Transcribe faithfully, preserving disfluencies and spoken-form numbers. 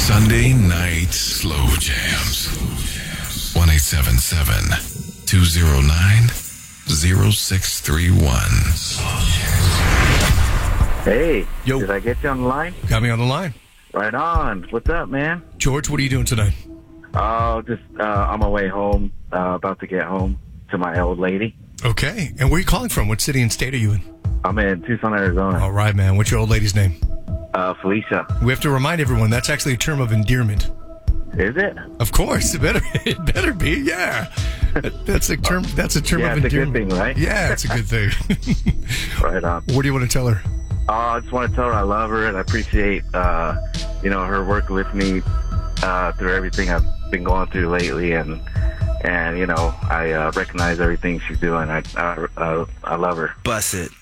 Sunday Night Slow Jams. one eight seven seven, two oh nine, oh six three one. Hey, Yo. did I get you on the line? Got me on the line. Right on. What's up, man? George, what are you doing tonight? Oh, just uh, on my way home, uh, about to get home to my old lady. Okay. And where are you calling from? What city and state are you in? I'm in Tucson, Arizona. All right, man. What's your old lady's name? Uh, Felicia. We have to remind everyone that's actually a term of endearment. Is it? Of course. It better, it better be. Yeah. That- That's a term, that's a term Yeah, of it's a good endearment. thing, right? Yeah, it's a good thing. Right on. What do you want to tell her? Oh, I just want to tell her I love her and I appreciate, uh, you know, her working with me uh, through everything I've been going through lately, and and you know, I uh, recognize everything she's doing. I I, uh, I love her. Bust it.